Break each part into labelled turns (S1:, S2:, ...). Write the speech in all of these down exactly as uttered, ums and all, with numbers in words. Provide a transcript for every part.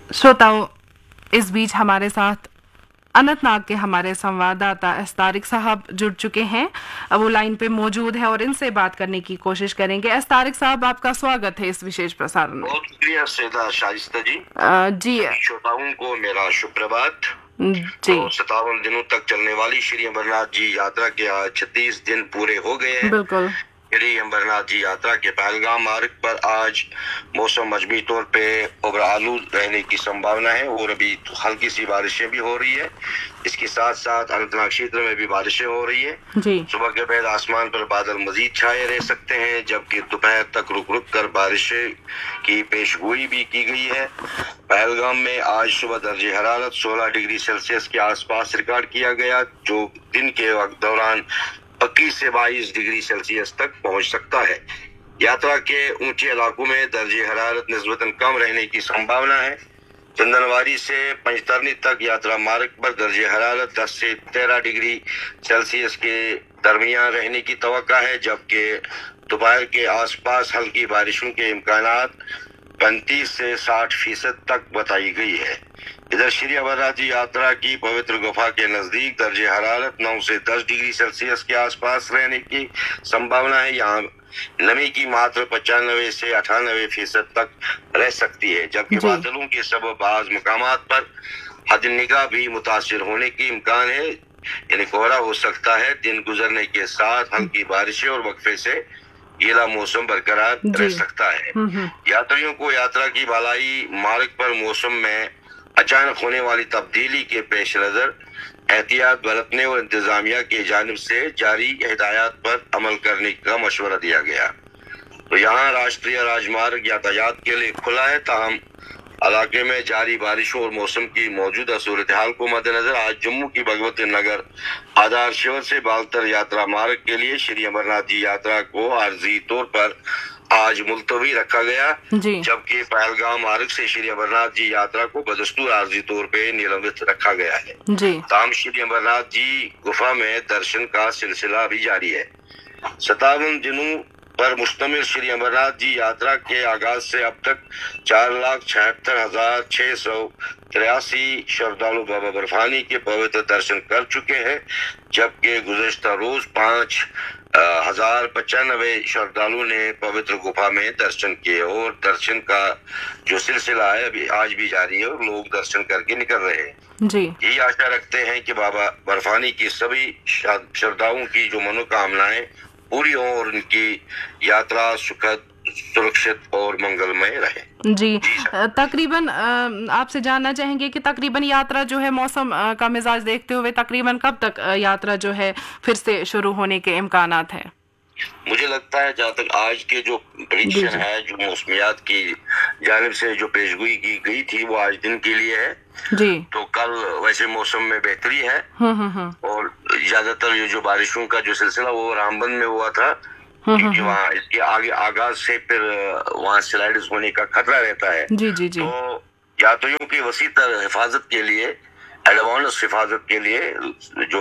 S1: श्रोताओं, इस बीच हमारे साथ अनंतनाग के हमारे संवाददाता एस्तारिक साहब जुड़ चुके हैं। अब वो लाइन पे मौजूद है और इनसे बात करने की कोशिश करेंगे। एस्तारिक साहब, आपका स्वागत है इस विशेष प्रसारण में।
S2: बहुत शुक्रिया सैदा शाइस्ता जी।
S1: आ, जी
S2: श्रोताओं को मेरा सुप्रभात।
S1: जी
S2: तो सतावन दिनों तक चलने वाली श्री अमरनाथ जी यात्रा के आज छत्तीस दिन पूरे हो गए हैं।
S1: बिल्कुल।
S2: श्री अमरनाथ जी यात्रा के पहलगाम मार्ग पर आज मौसम मजबूत तौर पे उबर आलूद रहने की संभावना है और अभी हल्की सी बारिशें भी हो रही है। इसके साथ साथ अनंतनाग क्षेत्र में भी बारिशें हो रही है।
S1: जी
S2: सुबह के बाद आसमान पर बादल मजीद छाए रह सकते हैं, जबकि दोपहर तक रुक रुक कर बारिशें की पेशगोई भी की गई है। पहलगाम में आज सुबह दर्जे हरारत सोलह डिग्री सेल्सियस के आसपास रिकॉर्ड किया गया, जो दिन के वक्त दौरान इक्कीस से बाईस डिग्री सेल्सियस तक पहुंच सकता है। यात्रा के ऊंचे इलाकों में दर्जे हरारत निस्बतन कम रहने की संभावना है। चंदनवारी से पंचतरनी तक यात्रा मार्ग पर दर्जे हरारत दस से तेरह डिग्री सेल्सियस के दरमियान रहने की तवक्का है, जबकि दोपहर के आसपास हल्की बारिशों के इम्कानात पैंतीस से साठ फीसद तक बताई गई है। इधर श्री अमरनाथ जी यात्रा की पवित्र गुफा के नजदीक दर्जे हरारत नौ से दस डिग्री सेल्सियस के आसपास रहने की संभावना है। यहाँ नमी की मात्रा पचानवे से अठानवे फीसद तक रह सकती है, जबकि बादलों के सबब बाज मकामात पर हद निगाह भी मुतासिर होने की इम्कान है, यानी कोहरा हो सकता है। दिन गुजरने के साथ हल्की बारिशें और वक्फे से गीला मौसम बरकरार रह सकता है। यात्रियों को यात्रा की भलाई मार्ग पर मौसम में अचानक होने वाली तब्दीली के पेश नजर एहतियात बरतने और इंतजामिया की जानिब से जारी हिदायत पर अमल करने का मशवरा दिया गया। तो यहाँ राष्ट्रीय राजमार्ग यातायात के लिए खुला है, ताहम इलाके में जारी बारिशों और मौसम की मौजूदा सूरत हाल को मद्देनजर आज जम्मू की भगवती नगर आधार शिविर से बालतर यात्रा मार्ग के लिए श्री अमरनाथ जी यात्रा को आर्जी तौर पर आज मुलतवी रखा गया, जबकि पहलगाम मार्ग से श्री अमरनाथ जी यात्रा को बदस्तूर आर्जी तौर पे निलंबित रखा गया है। ताम श्री अमरनाथ जी गुफा में दर्शन का सिलसिला भी जारी है। सतावन दिनों पर मुश्तमिल श्री अमरनाथ जी यात्रा के आगाज से अब तक चार लाख छिहत्तर हजार छह सौ तिरासी श्रद्धालु बाबा बर्फानी के पवित्र दर्शन कर चुके हैं, जबकि गुज़श्ता रोज पाँच हजार पचानवे श्रद्धालु ने पवित्र गुफा में दर्शन किए और दर्शन का जो सिलसिला है अभी आज भी जारी है और लोग दर्शन करके निकल रहे हैं। जी यही आशा रखते हैं कि बाबा बर्फानी की सभी श्रद्धालुओं की जो मनोकामनाएं पूरी हो और उनकी यात्रा सुखद, सुरक्षित और मंगलमय रहे।
S1: जी, जी तकरीबन आपसे जानना चाहेंगे कि तकरीबन यात्रा जो है मौसम का मिजाज देखते हुए तकरीबन कब तक यात्रा जो है फिर से शुरू होने के इम्कानात हैं?
S2: मुझे लगता है जहाँ तक आज के जो प्रेडिक्शन है, जो मौसमियात की जानिब से जो पेशगोई की गई थी वो आज दिन के लिए है।
S1: जी
S2: तो कल वैसे मौसम में बेहतरी है और ज्यादातर ये जो बारिशों का जो सिलसिला वो रामबन में हुआ था, क्योंकि वहाँ इसके आगे आगाज से फिर वहाँ स्लाइड्स होने का खतरा रहता है।
S1: जी जी जी
S2: तो यात्रियों की वसी तर हिफाजत के लिए, एडवांस हिफाजत के लिए जो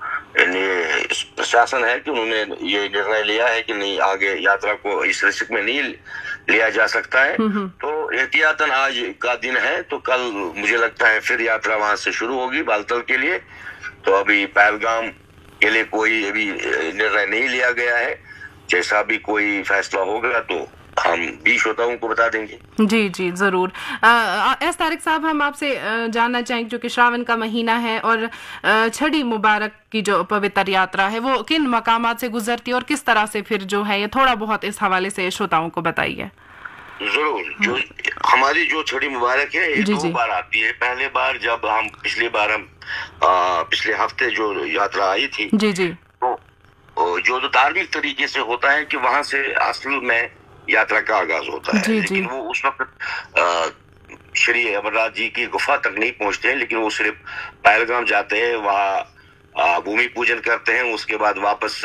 S2: प्रशासन है कि उन्होंने ये निर्णय लिया है कि नहीं, आगे यात्रा को इस रिस्क में नहीं लिया जा सकता है। तो एहतियातन आज का दिन है, तो कल मुझे लगता है फिर यात्रा वहां से शुरू होगी बालतल के लिए। तो अभी पहलगाम के लिए कोई अभी निर्णय नहीं लिया गया है, जैसा भी कोई फैसला होगा तो हम भी श्रोताओं को बता देंगे।
S1: जी जी जरूर। एस्तारिक साहब, हम आपसे जानना चाहेंगे, जो कि श्रावण का महीना है और छड़ी मुबारक की जो पवित्र यात्रा है वो किन मकामात से गुजरती है और किस तरह से फिर जो है ये थोड़ा बहुत इस हवाले से श्रोताओं को बताइए।
S2: जरूर। जो हमारी जो छड़ी मुबारक है ये दो बार आती है। पहले बार जब हम पिछली बार हम आ, पिछले हफ्ते जो यात्रा आई थी,
S1: जी जी
S2: तो जो तो धार्मिक तरीके से होता है कि वहां से असल में यात्रा का आगाज होता है,
S1: जी,
S2: लेकिन
S1: जी.
S2: वो उस वक्त श्री अमरनाथ जी की गुफा तक नहीं पहुंचते हैं, लेकिन वो सिर्फ पहलगाम जाते हैं, वहाँ भूमि पूजन करते हैं, उसके बाद वापस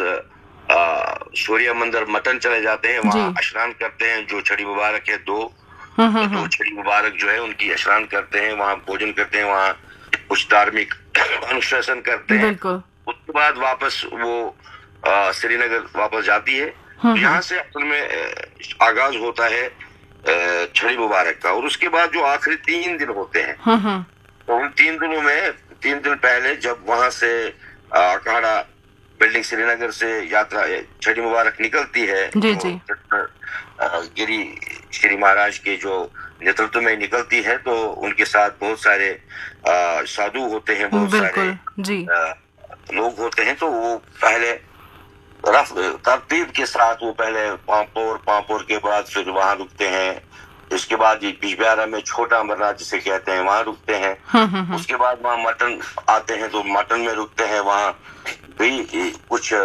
S2: सूर्य मंदिर मटन चले जाते हैं, वहाँ स्नान करते हैं। जो छड़ी मुबारक है दो दो छड़ी मुबारक जो है उनकी स्नान करते हैं, वहाँ भोजन करते हैं, वहाँ कुछ धार्मिक अनुशासन करते हैं। उसके बाद वापस वो श्रीनगर वापस जाती है। तो यहाँ से असल में आगाज होता है छड़ी मुबारक का। और उसके बाद जो आखिरी तीन दिन होते हैं, तो उन तीन दिनों में तीन दिन पहले जब वहां से अखाड़ा बिल्डिंग श्रीनगर से यात्रा छड़ी मुबारक निकलती है,
S1: जी जी
S2: गिरी श्री महाराज के जो नेतृत्व में निकलती है, तो उनके साथ बहुत सारे साधु होते हैं, बहुत सारे
S1: जी
S2: आ, लोग होते हैं। तो वो पहले रफ तरतीब के साथ वो पहले पांपोर पांपोर के बाद फिर वहां रुकते हैं। उसके बाद बिजबिहारा में छोटा अमरनाथ जिसे कहते हैं वहां रुकते हैं। उसके बाद वहां मटन आते हैं तो मटन में रुकते हैं, वहां भी कुछ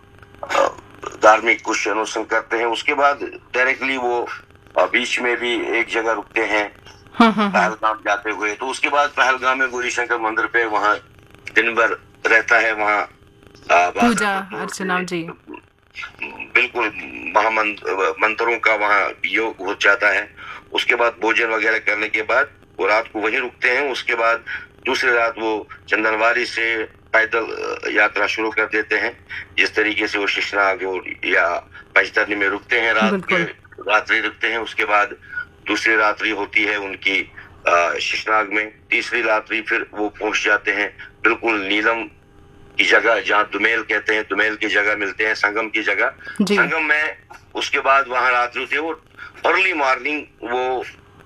S2: धार्मिक कुछ अनुष्ठान करते हैं। उसके बाद डायरेक्टली वो बीच में भी एक जगह रुकते हैं पहलगाम जाते हुए। तो उसके बाद पहलगाम में गौरी शंकर मंदिर पे वहां दिन भर रहता है, वहां
S1: पूजा अर्चना जी
S2: बिल्कुल महामंत्रों का वहाँ योग हो जाता है। उसके बाद भोजन वगैरह करने के बाद वो रात को वहीं रुकते हैं। उसके बाद दूसरी रात वो चंदनवारी से पैदल यात्रा शुरू कर देते हैं। जिस तरीके से वो शिशनाग या पंचतरनी में रुकते हैं, रात के रात्रि रुकते हैं। उसके बाद दूसरी रात्रि होती है उनकी शिशनाग में। तीसरी रात्रि फिर वो पहुंच जाते हैं बिल्कुल नीलम की जगह, जहाँ दुमेल कहते हैं, दुमेल की जगह मिलते हैं, संगम की जगह, संगम में। उसके बाद वहां रात्रि होती है। वो अर्ली मॉर्निंग वो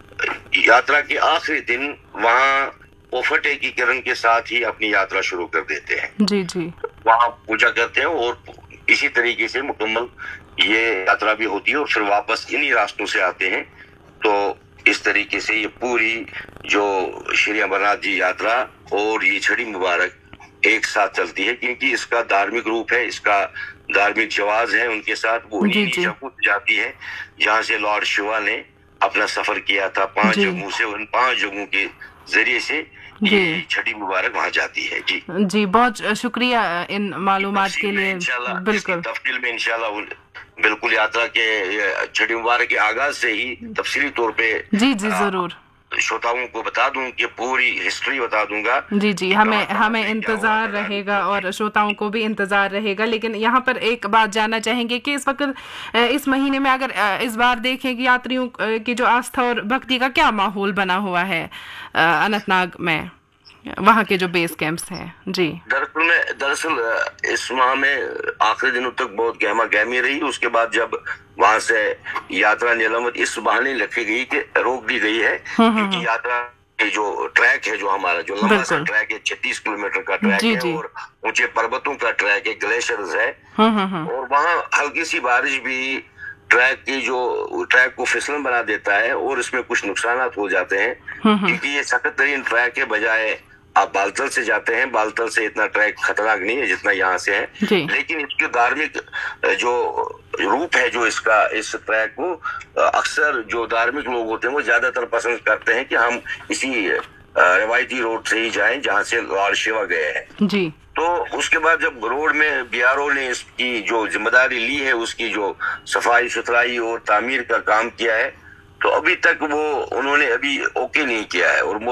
S2: यात्रा के आखिरी दिन वहां पोफटे की किरण के साथ ही अपनी यात्रा शुरू कर देते हैं।
S1: जी जी
S2: वहां पूजा करते हैं और इसी तरीके से मुकम्मल ये यात्रा भी होती है और फिर वापस इन्हीं रास्तों से आते हैं। तो इस तरीके से ये पूरी जो श्री अमरनाथ जी यात्रा और ये छड़ी मुबारक एक साथ चलती है, क्योंकि इसका धार्मिक रूप है, इसका धार्मिक जवाज है उनके साथ। वो उन्हीं जगहों जाती है जहाँ से लॉर्ड शिवा ने अपना सफर किया था। पांच जगहों से, उन पांच जगहों के जरिए से ये छड़ी मुबारक वहाँ जाती है। जी
S1: जी बहुत शुक्रिया इन मालूमात के लिए।
S2: बिल्कुल तफसील में इंशाल्लाह बिल्कुल यात्रा के छड़ी मुबारक के आगाज से ही तफसीली तौर पे
S1: जी जी जरूर
S2: श्रोताओं को बता दूं कि पूरी हिस्ट्री बता दूंगा।
S1: जी जी हमें हमें इंतजार रहेगा और श्रोताओं को भी इंतजार रहेगा। लेकिन यहाँ पर एक बात जानना चाहेंगे कि इस वक्त इस महीने में अगर इस बार देखें कि यात्रियों की जो आस्था और भक्ति का क्या माहौल बना हुआ है अनंतनाग में, वहाँ के जो बेस कैंप्स हैं। जी
S2: दरअसल में दरअसल इस माह में आखिरी दिनों तक बहुत गहमा गहमी रही। उसके बाद जब वहां से यात्रा निलंबित इस बहाने रखी गई कि रोक दी गई है, क्योंकि यात्रा के जो ट्रैक है, जो हमारा जो लंबा सा ट्रैक है, छत्तीस किलोमीटर का ट्रैक है और ऊंचे पर्वतों का ट्रैक है, ग्लेशियर्स है, और वहाँ हल्की सी बारिश भी ट्रैक की जो ट्रैक को फिसलन बना देता है और इसमें कुछ नुकसान हो जाते हैं। क्योंकि ये सख्त तरीन ट्रैक है, बजाय आप बालतल से जाते हैं, बालतल से इतना ट्रैक खतरनाक नहीं है जितना यहाँ से है। लेकिन इसके धार्मिक जो रूप है जो इसका, इस ट्रैक को अक्सर जो धार्मिक लोग होते हैं वो ज्यादातर पसंद करते हैं कि हम इसी रवायती रोड से ही जाएं जहाँ से लॉर्ड शिवा गए हैं।
S1: जी
S2: तो उसके बाद जब रोड में बीआरओ ने इसकी जो जिम्मेदारी ली है, उसकी जो सफाई सुथराई और तामीर का काम किया है, तो अभी तक वो उन्होंने अभी ओके नहीं किया है। और